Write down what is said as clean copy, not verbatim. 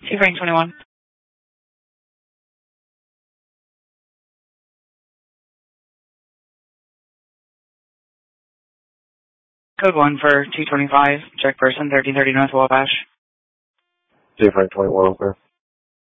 Two Frank 21. Code 1 for 225, check person, 1330 North Wabash. Two Frank 21, okay.